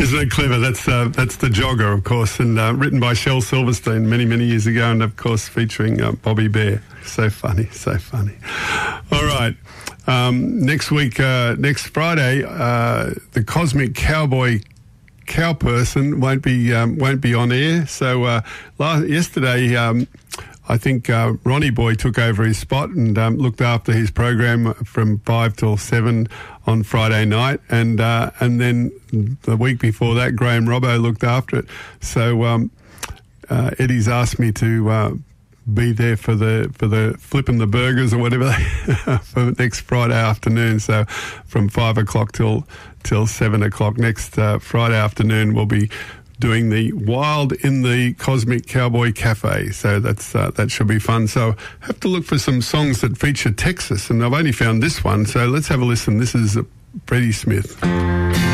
Isn't it clever? That's the Jogger, of course, and written by Shel Silverstein many, many years ago, and of course featuring Bobby Bear. So funny, so funny. All right. Next week, next Friday, the Cosmic Cowboy Cowperson won't be on air. So yesterday, I think Ronnie Boy took over his spot and looked after his program from 5 till 7 on Friday night, and then the week before that, Graham Robbo looked after it. So Eddie's asked me to be there for the flipping the burgers or whatever for next Friday afternoon. So from 5 o'clock till 7 o'clock next Friday afternoon, we'll be doing the Wild in the Cosmic Cowboy Cafe. So that should be fun. So have to look for some songs that feature Texas, and I've only found this one. So let's have a listen. This is Freddie Smith.